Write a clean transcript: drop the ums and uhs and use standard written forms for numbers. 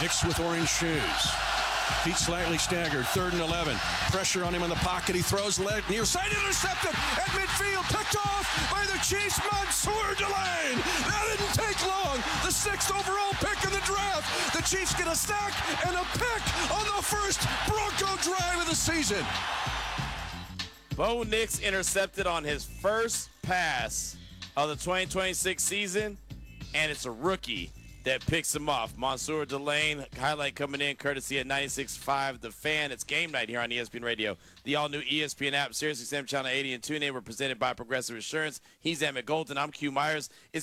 Hicks with orange shoes. Feet slightly staggered. 3rd and 11. Pressure on him in the pocket. He throws leg near side. Intercepted at midfield. Picked off by the Chiefs. Mansour Delane. That didn't take long. The 6th overall pick in the draft. The Chiefs get a sack and a pick on the first Bronco drive of the season. Bo Nix intercepted on his first pass of the 2026 season, and it's a rookie that picks him off. Mansour Delane, highlight coming in courtesy at 96.5 The Fan. It's game night here on ESPN Radio. The all-new ESPN app, SiriusXM Channel 80 and TuneIn were presented by Progressive Insurance. He's Emmett Golden. I'm Q Myers.